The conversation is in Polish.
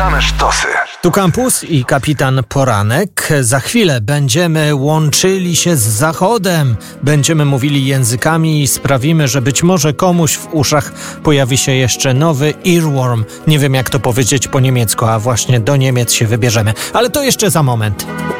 Same sztosy. Tu Campus i kapitan Poranek. Za chwilę będziemy łączyli się z Zachodem. Będziemy mówili językami i sprawimy, że być może komuś w uszach pojawi się jeszcze nowy earworm. Nie wiem, jak to powiedzieć po niemiecku, a właśnie do Niemiec się wybierzemy. Ale to jeszcze za moment.